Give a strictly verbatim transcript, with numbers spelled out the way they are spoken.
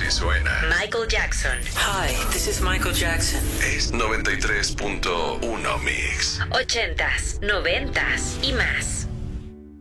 que suena. Michael Jackson. Hi, this is Michael Jackson. Es noventa y tres punto uno Mix. Ochentas, noventas y más.